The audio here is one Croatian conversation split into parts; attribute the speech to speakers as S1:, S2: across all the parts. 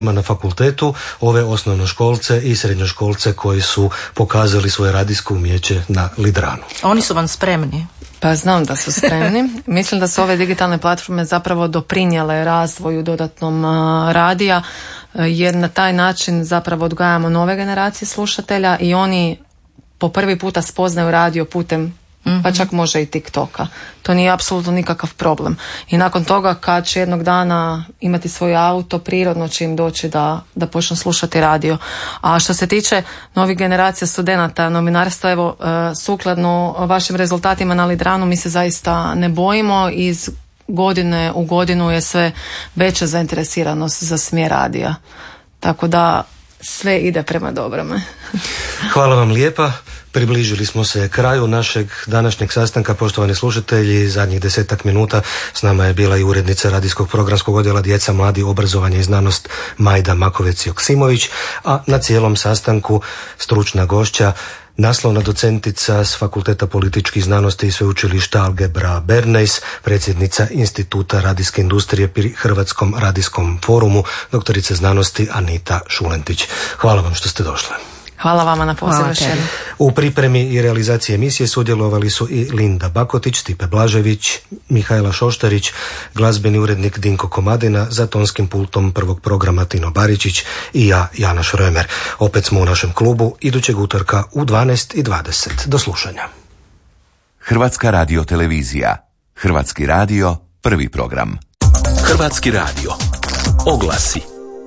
S1: na fakultetu, ove osnovnoškolce i srednjoškolce koji su pokazali svoje radijsko umijeće na Lidranu.
S2: Oni su vam spremni?
S3: Pa znam da su spremni. Mislim da su ove digitalne platforme zapravo doprinijele razvoju dodatnom radija, jer na taj način zapravo odgajamo nove generacije slušatelja i oni po prvi puta spoznaju radio putem pa čak može i TikToka. To nije apsolutno nikakav problem. I nakon toga kad će jednog dana imati svoj auto, prirodno će im doći da počnu slušati radio. A što se tiče novih generacija studenata novinarstva, evo, sukladno vašim rezultatima na Lidranu mi se zaista ne bojimo. Iz godine u godinu je sve veća zainteresiranost za smjer radija. Tako da sve ide prema dobrome.
S1: Hvala vam lijepa. Približili smo se kraju našeg današnjeg sastanka. Poštovani slušatelji, zadnjih 10 minuta s nama je bila i urednica radijskog programskog odjela Djeca, mladi, obrazovanje i znanost Majda Makovec-Joksimović, a na cijelom sastanku stručna gošća, naslovna docentica s Fakulteta političkih znanosti i sveučilišta Algebra Bernays, predsjednica Instituta radijske industrije pri Hrvatskom radijskom forumu, doktorica znanosti Anita Šulentić. Hvala vam što ste došli.
S3: Hvala vama na pozivu.
S1: U pripremi i realizaciji emisije sudjelovali su i Linda Bakotić, Stipe Blažević, Mihajla Šoštarić, glazbeni urednik Dinko Komadina, za tonskim pultom prvog programa Tino Baričić i ja, Jana Šrömer. Opet smo u našem klubu idućeg utorka u 12:20. Do slušanja.
S4: Hrvatska radiotelevizija. Hrvatski radio, prvi program.
S5: Hrvatski radio. Oglasi.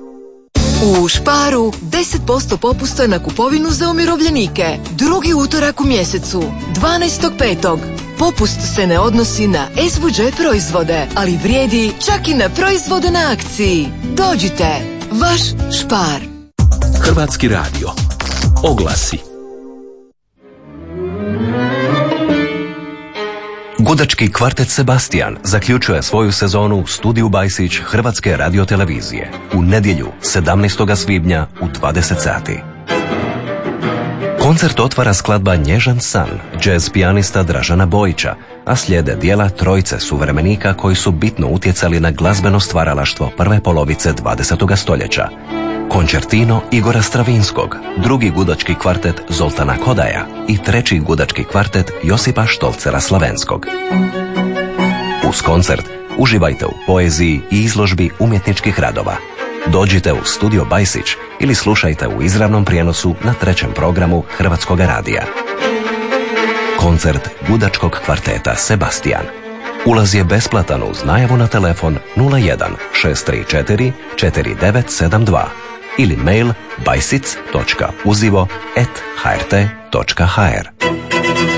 S6: U Sparu 10% popusta na kupovinu za umirovljenike. Drugi utorak u mjesecu, 12.5. Popust se ne odnosi na SVJ proizvode, ali vrijedi čak i na proizvode na akciji. Dođite, vaš Spar.
S5: Hrvatski radio. Oglasi.
S7: Gudački kvartet Sebastian zaključuje svoju sezonu u studiju Bajsić Hrvatske radiotelevizije u nedjelju 17. svibnja u 20 sati. Koncert otvara skladba Nježan san, jazz pijanista Dražana Bojića, a slijede dijela trojice suvremenika koji su bitno utjecali na glazbeno stvaralaštvo prve polovice 20. stoljeća. Koncertino Igora Stravinskog, drugi gudački kvartet Zoltana Kodaja i treći gudački kvartet Josipa Štolcera Slavenskog. Uz koncert uživajte u poeziji i izložbi umjetničkih radova. Dođite u studio Bajsić ili slušajte u izravnom prijenosu na trećem programu Hrvatskog radija. Koncert gudačkog kvarteta Sebastian. Ulaz je besplatan uz najavu na telefon 01 634 4972 ili mail bajsic.uzivo@hrt.hr.